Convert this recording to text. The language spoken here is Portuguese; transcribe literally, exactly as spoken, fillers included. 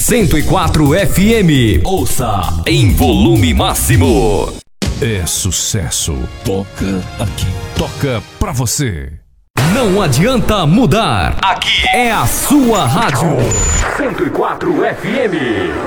cento e quatro F M. Ouça em volume máximo. É sucesso. Toca aqui. Toca pra você. Não adianta mudar. Aqui é a sua rádio. cento e quatro F M.